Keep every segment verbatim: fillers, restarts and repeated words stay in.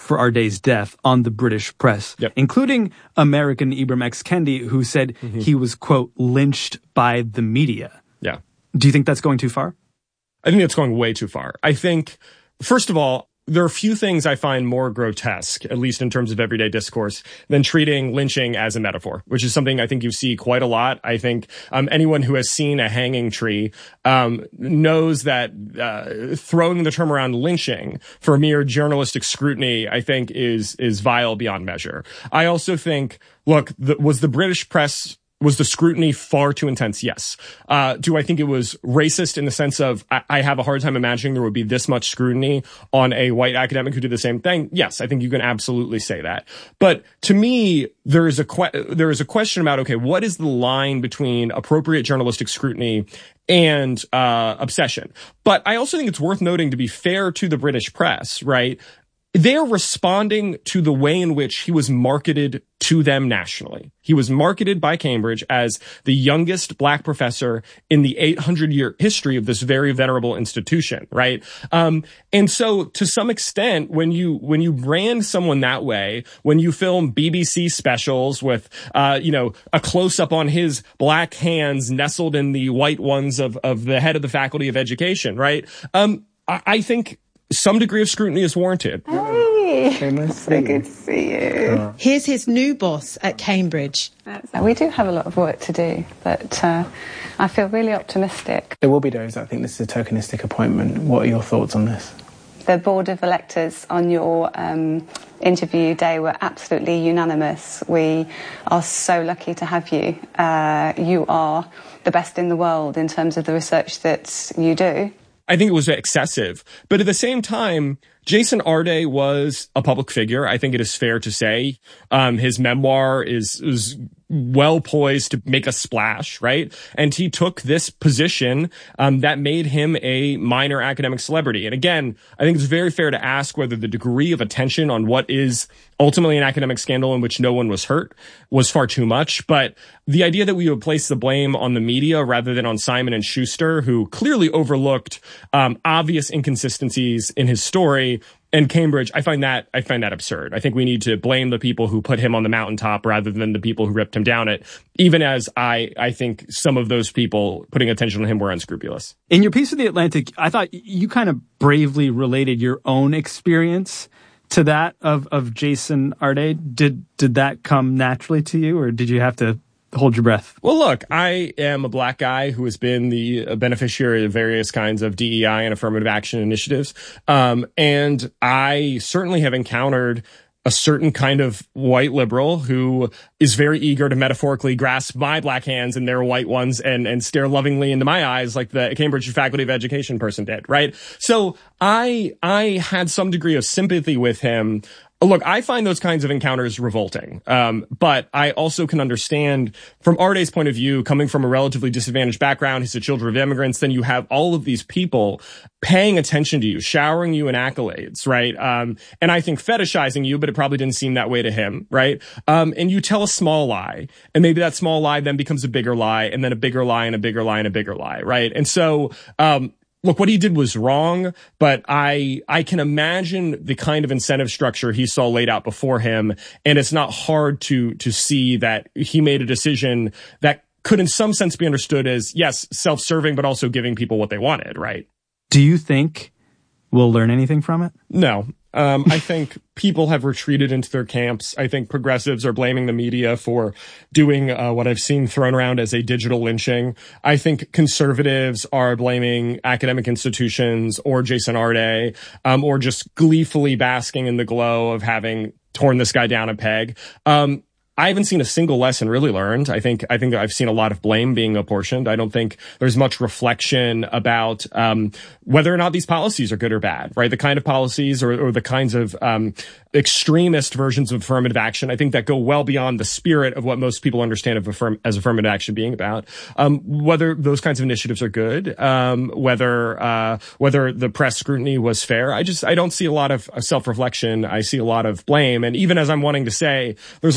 for Arday's death on the British press, yep. including American Ibram X. Kendi, who said mm-hmm. he was, quote, lynched by the media. Yeah. Do you think that's going too far? I think that's going way too far. I think, first of all, there are a few things I find more grotesque, at least in terms of everyday discourse, than treating lynching as a metaphor, which is something I think you see quite a lot. I think um, anyone who has seen a hanging tree um, knows that uh, throwing the term around lynching for mere journalistic scrutiny, I think, is is vile beyond measure. I also think, look, the, was the British press... Was the scrutiny far too intense? Yes. Uh, do I think it was racist in the sense of I, I have a hard time imagining there would be this much scrutiny on a white academic who did the same thing? Yes, I think you can absolutely say that. But to me, there is a que- there is a question about, okay, what is the line between appropriate journalistic scrutiny and uh obsession? But I also think it's worth noting, to be fair to the British press, right? They're responding to the way in which he was marketed to them nationally. He was marketed by Cambridge as the youngest black professor in the eight hundred year history of this very venerable institution, right? Um, and so to some extent, when you, when you brand someone that way, when you film B B C specials with, uh, you know, a close up on his black hands nestled in the white ones of, of the head of the Faculty of Education, right? Um, I, I think some degree of scrutiny is warranted. Hey, nice so good to see you. Here's his new boss at Cambridge. We do have a lot of work to do, but uh, I feel really optimistic. There will be those that think this is a tokenistic appointment. What are your thoughts on this? The board of electors on your um, interview day were absolutely unanimous. We are so lucky to have you. Uh, you are the best in the world in terms of the research that you do. I think it was excessive. But at the same time, Jason Arday was a public figure. I think it is fair to say um, his memoir is, is well poised to make a splash, right? And he took this position um, that made him a minor academic celebrity. And again, I think it's very fair to ask whether the degree of attention on what is ultimately an academic scandal in which no one was hurt was far too much. But the idea that we would place the blame on the media rather than on Simon and Schuster, who clearly overlooked um, obvious inconsistencies in his story, and Cambridge, I find that I find that absurd. I think we need to blame the people who put him on the mountaintop rather than the people who ripped him down it, even as I, I think some of those people putting attention on him were unscrupulous. In your piece of The Atlantic, I thought you kind of bravely related your own experience to that of, of Jason Arday. Did did that come naturally to you, or did you have to hold your breath? Well, look, I am a black guy who has been the beneficiary of various kinds of D E I and affirmative action initiatives. Um, and I certainly have encountered a certain kind of white liberal who is very eager to metaphorically grasp my black hands in their white ones and, and stare lovingly into my eyes like the Cambridge Faculty of Education person did, right? So I, I had some degree of sympathy with him. Look, I find those kinds of encounters revolting, um, but I also can understand from Arday's point of view, coming from a relatively disadvantaged background, he's the children of immigrants, then you have all of these people paying attention to you, showering you in accolades, right? Um, and I think fetishizing you, but it probably didn't seem that way to him, right? Um, and you tell a small lie, and maybe that small lie then becomes a bigger lie, and then a bigger lie, and a bigger lie, and a bigger lie, right? And so, um, look, what he did was wrong, but I I can imagine the kind of incentive structure he saw laid out before him, and it's not hard to to see that he made a decision that could in some sense be understood as, yes, self-serving, but also giving people what they wanted, right? Do you think we'll learn anything from it? No. Um, I think people have retreated into their camps. I think progressives are blaming the media for doing uh, what I've seen thrown around as a digital lynching. I think conservatives are blaming academic institutions or Jason Arday, um, or just gleefully basking in the glow of having torn this guy down a peg. Um, I haven't seen a single lesson really learned. I think, I think I've seen a lot of blame being apportioned. I don't think there's much reflection about, um, whether or not these policies are good or bad, right? The kind of policies or, or the kinds of, um, extremist versions of affirmative action, I think that go well beyond the spirit of what most people understand of affirm, as affirmative action being about. Um, whether those kinds of initiatives are good, um, whether, uh, whether the press scrutiny was fair. I just, I don't see a lot of self-reflection. I see a lot of blame. And even as I'm wanting to say, there's lots of people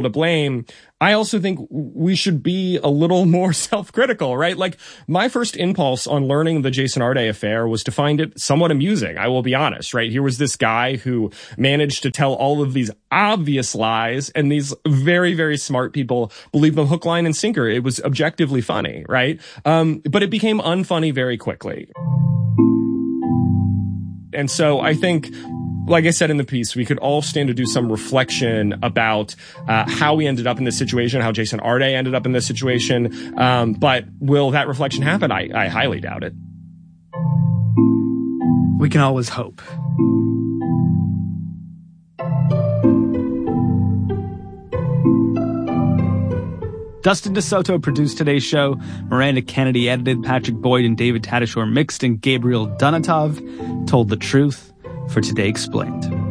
to blame, I also think we should be a little more self-critical, right? Like, my first impulse on learning the Jason Arde affair was to find it somewhat amusing. I will be honest, right? Here was this guy who managed to tell all of these obvious lies, and these very, very smart people believed them hook, line, and sinker. It was objectively funny, right? Um, but it became unfunny very quickly. And so I think, like I said in the piece, we could all stand to do some reflection about uh, how we ended up in this situation, how Jason Arde ended up in this situation. Um, but will that reflection happen? I, I highly doubt it. We can always hope. Dustin DeSoto produced today's show. Miranda Kennedy edited. Patrick Boyd and David Tadashore mixed. And Gabriel Donatov told the truth for Today Explained.